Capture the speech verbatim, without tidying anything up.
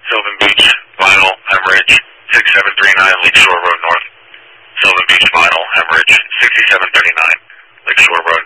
Sylvan Beach, vital, hemorrhage, six seven three nine, Lakeshore Road North. Sylvan Beach, vital, hemorrhage, sixty-seven thirty-nine, Lakeshore Road